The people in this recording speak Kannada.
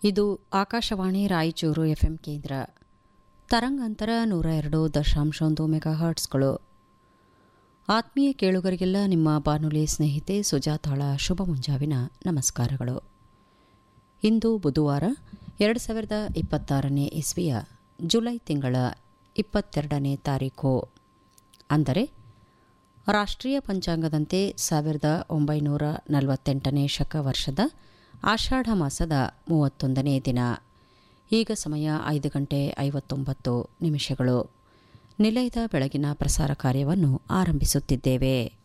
ಇದು ಆಕಾಶವಾಣಿ ರಾಯಚೂರು ಎಫ್ಎಂ ಕೇಂದ್ರ. ತರಂಗಾಂತರ 102.1 ಮೆಗಾಹರ್ಟ್ಸ್ಗಳು. ಆತ್ಮೀಯ ಕೇಳುಗರಿಗೆಲ್ಲ ನಿಮ್ಮ ಬಾನುಲಿ ಸ್ನೇಹಿತೆ ಸುಜಾತಾಳ ಶುಭ ಮುಂಜಾವಿನ ನಮಸ್ಕಾರಗಳು. ಇಂದು ಬುಧವಾರ 2026ನೇ ಇಸ್ವಿಯ ಜುಲೈ ತಿಂಗಳ 22ನೇ ತಾರೀಖು, ಅಂದರೆ ರಾಷ್ಟ್ರೀಯ ಪಂಚಾಂಗದಂತೆ 1948ನೇ ಶಕ ವರ್ಷದ ಆಷಾಢ ಮಾಸದ 31ನೇ ದಿನ. ಈಗ ಸಮಯ 5:59. ನಿಲಯದ ಬೆಳಗಿನ ಪ್ರಸಾರ ಕಾರ್ಯವನ್ನು ಆರಂಭಿಸುತ್ತಿದ್ದೇವೆ.